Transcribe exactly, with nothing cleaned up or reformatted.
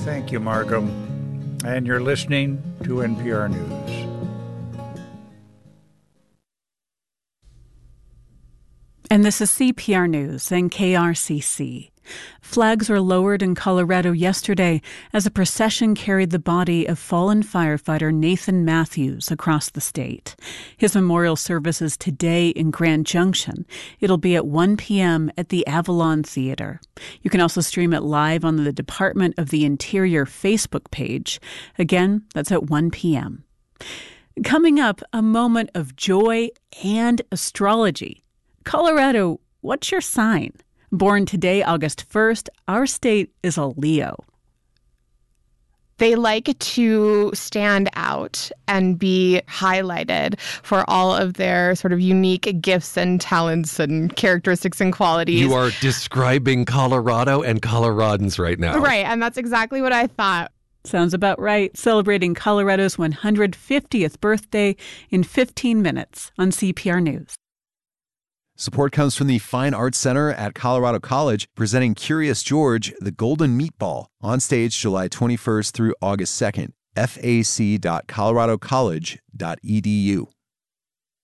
Thank you, Markham. And you're listening to N P R News. And this is C P R News and K R C C. Flags were lowered in Colorado yesterday as a procession carried the body of fallen firefighter Nathan Matthews across the state. His memorial service is today in Grand Junction. It'll be at one p.m. at the Avalon Theater. You can also stream it live on the Department of the Interior Facebook page. Again, that's at one p.m. Coming up, a moment of joy and astrology. Colorado, what's your sign? Born today, August first, our state is a Leo. They like to stand out and be highlighted for all of their sort of unique gifts and talents and characteristics and qualities. You are describing Colorado and Coloradans right now. Right, and that's exactly what I thought. Sounds about right. Celebrating Colorado's one hundred fiftieth birthday in fifteen minutes on C P R News. Support comes from the Fine Arts Center at Colorado College, presenting Curious George, the Golden Meatball, on stage July twenty-first through August second. F A C dot colorado college dot e d u.